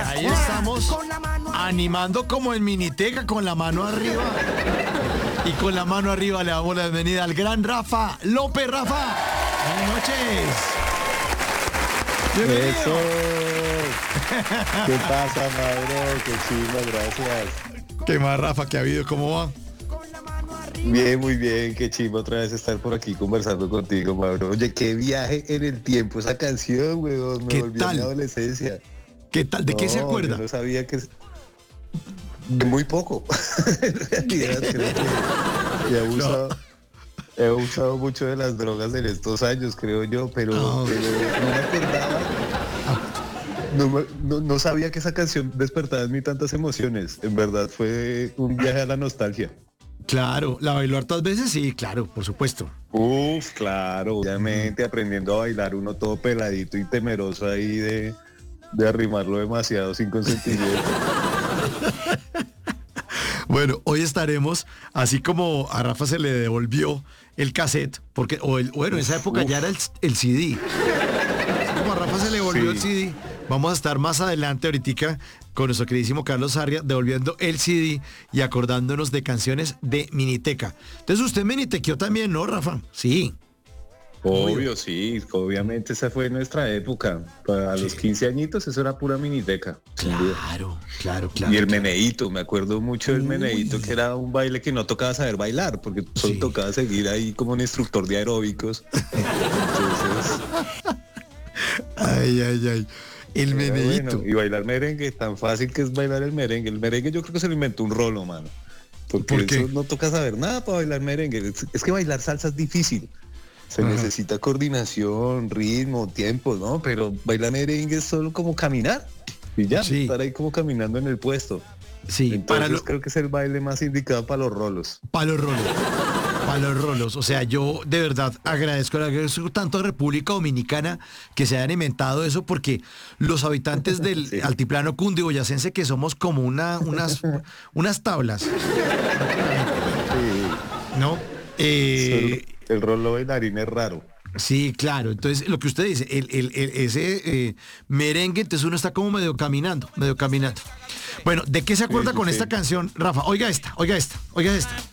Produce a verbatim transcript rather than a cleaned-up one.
ahí estamos animando como en Miniteca con la mano arriba. Y con la mano arriba le damos la bienvenida al gran Rafa López. Rafa, buenas noches. Bienvenido. Eso. ¿Qué pasa, Mauro? Qué chimba, gracias. ¿Qué más, Rafa? ¿Qué ha habido? ¿Cómo va? Bien, muy bien, qué chimba otra vez estar por aquí conversando contigo, Mauro. Oye, qué viaje en el tiempo esa canción, weón. Me ¿Qué volví tal? a mi adolescencia. ¿Qué tal? ¿De No, qué se acuerda? Yo no sabía que... De muy poco. En realidad, creo que he abusado, he abusado mucho de las drogas en estos años, creo yo, pero, Oh. pero no me acordaba. No, me- no, no sabía que esa canción despertaba en mí tantas emociones. En verdad fue un viaje a la nostalgia. Claro, ¿la bailó hartas veces? Sí, claro, por supuesto. Uf, claro, obviamente aprendiendo a bailar uno todo peladito y temeroso ahí de, de arrimarlo demasiado sin consentimiento. Bueno, hoy estaremos, así como a Rafa se le devolvió el cassette, porque, o el, bueno, en esa época Uf. ya era el, el C D. Así como a Rafa se le devolvió Sí. el C D, vamos a estar más adelante ahorita con nuestro queridísimo Carlos Sarria devolviendo el C D y acordándonos de canciones de Miniteca. Entonces usted minitequeó también, ¿no, Rafa? Sí. Obvio, sí, obviamente esa fue nuestra época. Para los quince añitos eso era pura miniteca. sin duda. Claro, claro, claro. Y el claro. meneíto, me acuerdo mucho del Uy. meneíto, que era un baile que no tocaba saber bailar, porque solo Sí. tocaba seguir ahí como un instructor de aeróbicos. Entonces, Ay, ay, ay. El era meneíto. bueno. Y bailar merengue, tan fácil que es bailar el merengue. El merengue yo creo que se lo inventó un rolo, mano. Porque ¿Por qué? eso no toca saber nada para bailar merengue. Es, es que bailar salsa es difícil. Se Ajá. necesita coordinación, ritmo, tiempo, ¿no? Pero bailar merengue es solo como caminar. Y ya, Sí. estar ahí como caminando en el puesto. Sí, Entonces para, lo- creo que es el baile más indicado para los rolos. para los rolos. Para los rolos. O sea, yo de verdad agradezco, agradezco tanto a República Dominicana que se hayan inventado eso, porque los habitantes del Sí. altiplano cundiboyacense, que somos como una, unas, unas tablas, Sí, ¿no? Eh, solo el rolo bailarín es raro. Sí, claro. Entonces, lo que usted dice, el, el- el- ese eh, merengue, entonces uno está como medio caminando, medio caminando. Bueno, ¿de qué se acuerda sí, con sí. esta canción, Rafa? Oiga esta, oiga esta, oiga esta.